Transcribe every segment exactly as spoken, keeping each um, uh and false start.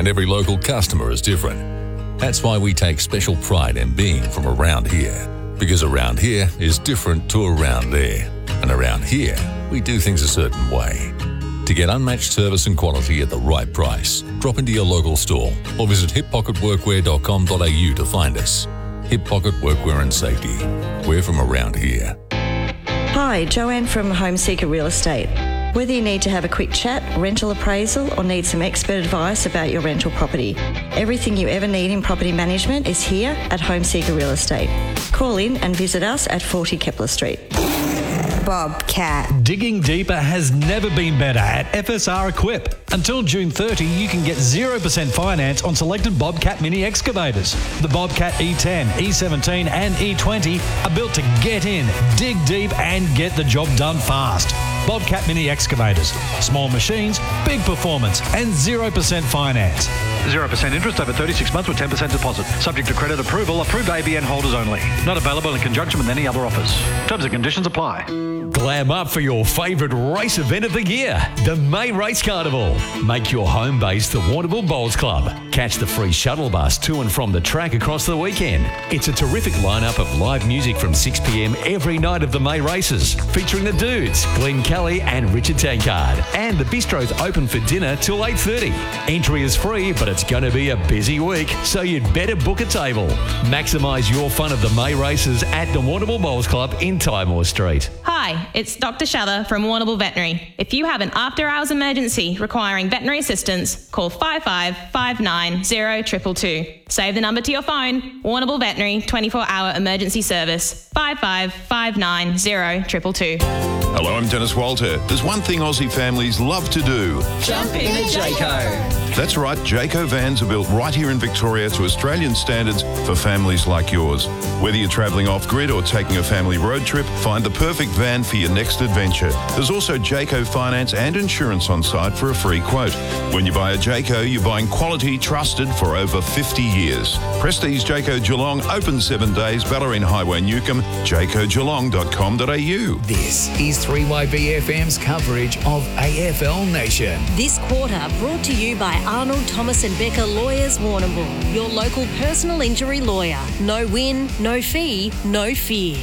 and every local customer is different. That's why we take special pride in being from around here, because around here is different to around there, and around here we do things a certain way. To get unmatched service and quality at the right price, drop into your local store or visit hip pocket workwear dot com dot a u to find us. Hip Pocket Workwear and Safety. We're from around here. Hi, Joanne from Home Seeker Real Estate. Whether you need to have a quick chat, rental appraisal, or need some expert advice about your rental property, everything you ever need in property management is here at Home Seeker Real Estate. Call in and visit us at forty Kepler Street. Bobcat. Digging deeper has never been better at F S R Equip. Until June thirtieth, you can get zero percent finance on selected Bobcat mini excavators. The Bobcat E ten, E seventeen and E twenty are built to get in, dig deep and get the job done fast. Bobcat mini excavators. Small machines, big performance and zero percent finance. zero percent interest over thirty-six months with ten percent deposit. Subject to credit approval. Approved A B N holders only. Not available in conjunction with any other offers. Terms and conditions apply. Glam up for your favourite race event of the year, the May Race Carnival. Make your home base the Warrnambool Bowls Club. Catch the free shuttle bus to and from the track across the weekend. It's a terrific lineup of live music from six p m every night of the May races, featuring the Dudes, Glenn Kelly and Richard Tankard. And the bistro's open for dinner till eight thirty. Entry is free, but it's going to be a busy week, so you'd better book a table. Maximise your fun of the May races at the Warrnambool Bowls Club in Tymore Street. Hi, it's Doctor Shather from Warrnambool Veterinary. If you have an after-hours emergency requiring veterinary assistance, call five five five nine zero two two two. Save the number to your phone. Warrnambool Veterinary twenty-four hour emergency service. five five five nine zero two two two. Hello, I'm Dennis Walter. There's one thing Aussie families love to do. Jump in a Jayco. That's right, Jayco vans are built right here in Victoria to Australian standards for families like yours. Whether you're travelling off-grid or taking a family road trip, find the perfect van for your next adventure. There's also Jayco finance and insurance on site for a free quote. When you buy a Jayco, you're buying quality trusted for over fifty years. Prestige Jayco Geelong, open seven days, Ballerine Highway, Newcomb, jayco geelong dot com dot a u. This is three Y B F M's coverage of A F L Nation. This quarter brought to you by Arnold Thomas and Becker Lawyers Warrnambool, your local personal injury lawyer. No win, no fee, no fear.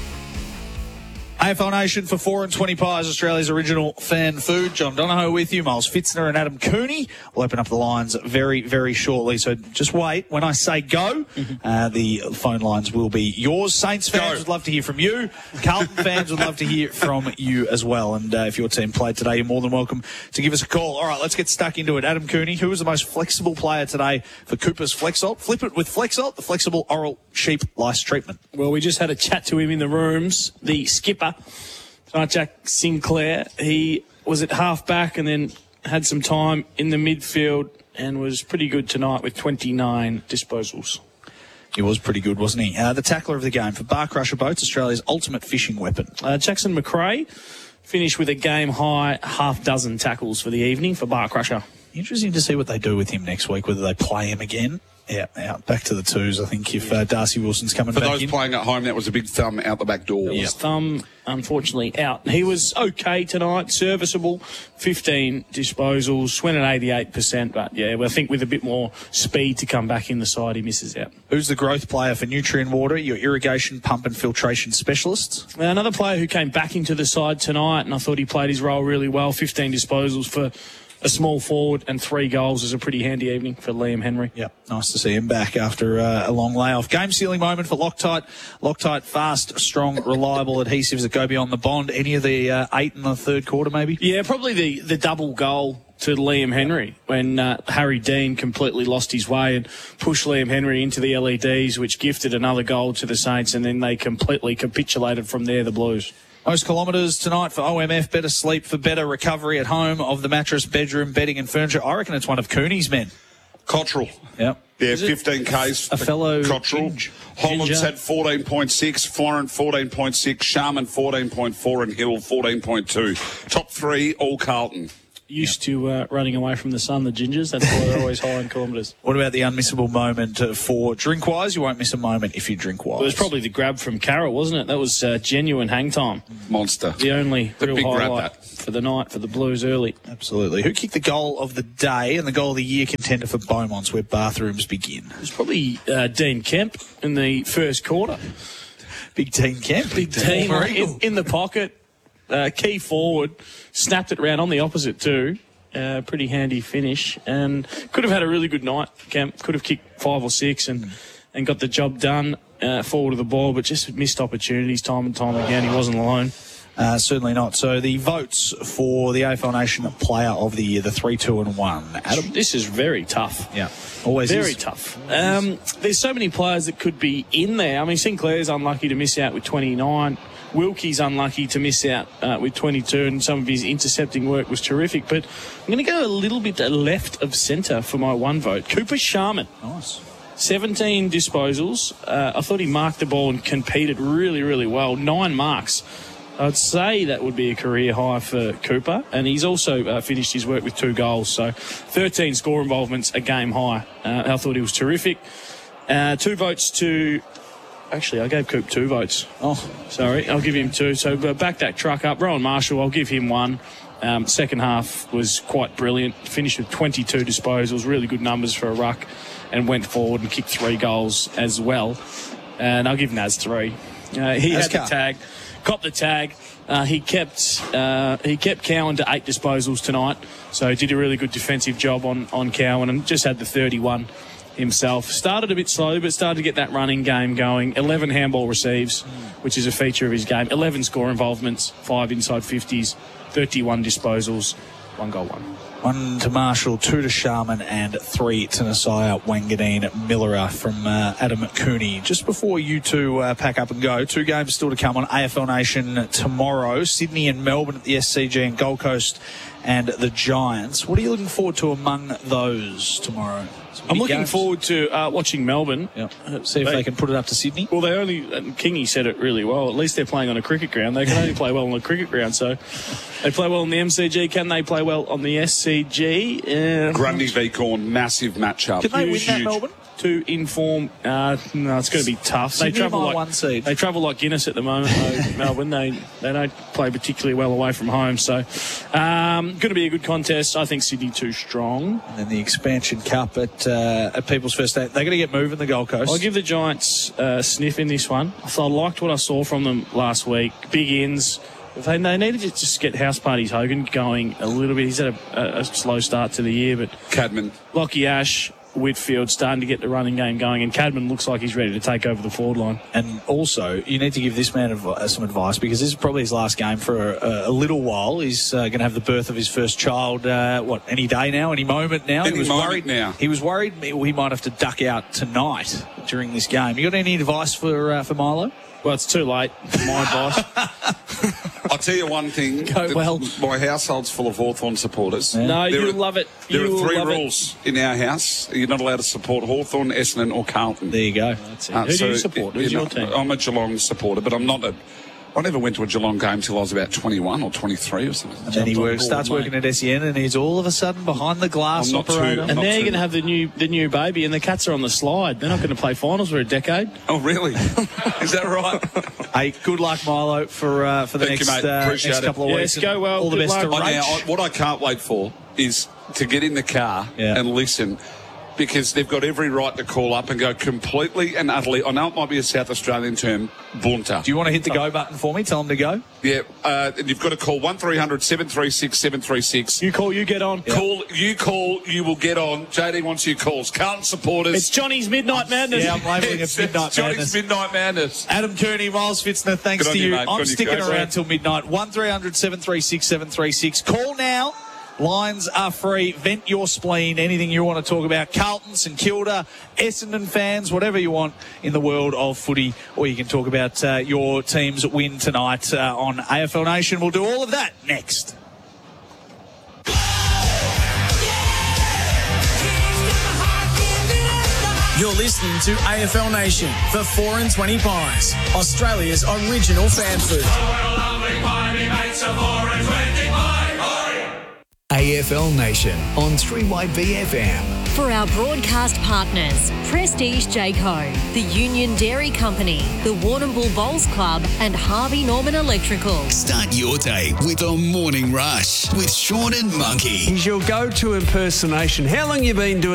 A F L Nation for four and twenty Pies, Australia's original fan food. John Donohoe with you, Miles Fitzner and Adam Cooney. We'll open up the lines very, very shortly. So just wait. When I say go, mm-hmm. uh, the phone lines will be yours. Saints fans go. Would love to hear from you. Carlton fans would love to hear from you as well. And uh, if your team played today, you're more than welcome to give us a call. All right, let's get stuck into it. Adam Cooney, who was the most flexible player today for Cooper's Flexalt? Flip it with Flexalt, the flexible oral sheep lice treatment. Well, we just had a chat to him in the rooms. The skipper, tonight, Jack Sinclair, he was at half-back and then had some time in the midfield and was pretty good tonight with twenty-nine disposals. He was pretty good, wasn't he? Uh, the tackler of the game for Bar Crusher Boats, Australia's ultimate fishing weapon. Uh, Jackson McRae finished with a game-high half-dozen tackles for the evening for Bar Crusher. Interesting to see what they do with him next week, whether they play him again. Yeah, out back to the twos, I think, if uh, Darcy Wilson's coming For back those in. playing at home, that was a big thumb out the back door. His thumb, unfortunately, out. He was okay tonight, serviceable, fifteen disposals, went at eighty-eight percent, but, yeah, I think with a bit more speed to come back in the side, he misses out. Who's the growth player for Nutrient Water, your irrigation, pump and filtration specialist? Another player who came back into the side tonight, and I thought he played his role really well, fifteen disposals for a small forward and three goals is a pretty handy evening for Liam Henry. Yep, nice to see him back after uh, a long layoff. Game-sealing moment for Loctite. Loctite, fast, strong, reliable adhesives that go beyond the bond. Any of the uh, eight in the third quarter, maybe? Yeah, probably the, the double goal to Liam Henry when uh, Harry Dean completely lost his way and pushed Liam Henry into the L E Ds, which gifted another goal to the Saints, and then they completely capitulated from there, the Blues. Most kilometres tonight for O M F, better sleep for better recovery at home of the mattress, bedroom, bedding and furniture. I reckon it's one of Cooney's men. Cottrell. Yep. Yeah, fifteen Ks. A fellow Cottrell. Ginger. Hollands had fourteen point six, Florent fourteen point six, Sharman fourteen point four and Hill fourteen point two. Top three, all Carlton. Used to uh, running away from the sun, the Gingers. That's why they're always high in kilometres. What about the unmissable moment uh, for Drinkwise? You won't miss a moment if you drink wise. It was probably the grab from Carroll, wasn't it? That was uh, genuine hang time. Monster. The only the real big highlight. grab that. for the night for the Blues early. Absolutely. Who kicked the goal of the day and the goal of the year contender for Beaumont's where bathrooms begin? It was probably uh, Dean Kemp in the first quarter. Big Dean Kemp. Big Dean in, in the pocket, uh, key forward, snapped it round on the opposite too. Uh, pretty handy finish, and could have had a really good night. Kemp could have kicked five or six and, and got the job done uh, forward of the ball, but just missed opportunities time and time again. He wasn't alone. Uh, certainly not. So the votes for the A F L Nation Player of the Year, the three, two, and one. Adam, this is very tough. Yeah, always very is. tough. Um, there's so many players that could be in there. I mean, Sinclair's unlucky to miss out with twenty-nine. Wilkie's unlucky to miss out uh, with twenty-two, and some of his intercepting work was terrific. But I'm going to go a little bit left of centre for my one vote. Cooper Sharman. Nice. seventeen disposals. Uh, I thought he marked the ball and competed really, really well. Nine marks. I'd say that would be a career high for Cooper, and he's also uh, finished his work with two goals. So thirteen score involvements, a game high. Uh, I thought he was terrific. Uh, two votes to... Actually, I gave Coop two votes. Oh, sorry. I'll give him two. So uh, back that truck up. Rowan Marshall, I'll give him one. Um, second half was quite brilliant. Finished with twenty-two disposals, really good numbers for a ruck, and went forward and kicked three goals as well. And I'll give Naz three. Uh, he Naz had the tag. Copped the tag. Uh, he kept uh, he kept Cowan to eight disposals tonight, so he did a really good defensive job on, on Cowan and just had the thirty-one himself. Started a bit slow, but started to get that running game going. eleven handball receives, which is a feature of his game. eleven score involvements, five inside fifties, thirty-one disposals, one goal, one. One to Marshall, two to Sharman, and three to Nasiah Wanganeen Millera from uh, Adam Cooney. Just before you two uh, pack up and go, two games still to come on A F L Nation tomorrow. Sydney and Melbourne at the S C G, and Gold Coast and the Giants. What are you looking forward to among those tomorrow? I'm looking games. forward to uh, watching Melbourne. Yep. See if they, they can put it up to Sydney. Well, they only, and Kingy said it really well, at least they're playing on a cricket ground. They can only play well on a cricket ground, so they play well on the M C G. Can they play well on the S C G? Uh, Grundy v Corn, massive matchup. Can they huge, win that, huge. Melbourne? To inform, uh, no, it's going to be tough. Sydney they travel my like one seed. They travel like Guinness at the moment, though, Melbourne. They they don't play particularly well away from home, so um, going to be a good contest. I think Sydney too strong. And then the Expansion Cup at uh, at People's First Day. They're going to get moving, the Gold Coast. I'll give the Giants a sniff in this one. So I liked what I saw from them last week. Big ins. They, they needed to just get House Parties Hogan going a little bit. He's had a, a, a slow start to the year, but Cadman, Lockie Ash, Whitfield starting to get the running game going, and Cadman looks like he's ready to take over the forward line. And also, you need to give this man adv- some advice, because this is probably his last game for a, a little while. He's uh, going to have the birth of his first child, uh, what, any day now, any moment now? Any he was moment worried now. He was worried he might have to duck out tonight during this game. You got any advice for uh, for Milo? Well, it's too late for my advice. I'll tell you one thing. Go well. My household's full of Hawthorn supporters. Yeah. No, there you'll are, love it. There you are three love rules it. in our house. You're not allowed to support Hawthorn, Essendon or Carlton. There you go. That's it. Uh, Who so do you support? Who's you know, your team? I'm a Geelong supporter, but I'm not a... I never went to a Geelong game till I was about twenty-one or twenty-three or something. And then he works, starts working at S E N, and he's all of a sudden behind the glass operator. Too, and they're going to have the new the new baby, and the Cats are on the slide. They're not going to play finals for a decade. Oh, really? Is that right? Hey, good luck, Milo, for uh, for the Thank next, you, uh, next couple of yes, weeks. Go well. All the best luck. to Rach. Now, I, what I can't wait for is to get in the car yeah. and listen, because they've got every right to call up and go completely and utterly, I know it might be a South Australian term, bunter. Do you want to hit the go button for me? Tell them to go. Yeah, uh, and you've got to call one three hundred seven three six seven three six. You call, you get on. Yep. Call, you call, you will get on. J D wants your calls. Carlton supporters. It's Johnny's Midnight Madness. Yeah, I'm labelling it Midnight Johnny's Madness. Midnight Madness. Adam Cooney, Miles Fitzner, thanks Good to on you. you, mate. I'm Good sticking on you, around till midnight. one three hundred seven three six seven three six. Call now. Lines are free. Vent your spleen. Anything you want to talk about. Carlton, St Kilda, Essendon fans, whatever you want in the world of footy. Or you can talk about uh, your team's win tonight uh, on A F L Nation. We'll do all of that next. You're listening to A F L Nation for four and twenty Pies, Australia's original fan food. A F L Nation on three Y B F M For our broadcast partners, Prestige Jayco, the Union Dairy Company, the Warrnambool Bowls Club and Harvey Norman Electrical. Start your day with a morning rush with Sean and Monkey. He's your go-to impersonation. How long you been doing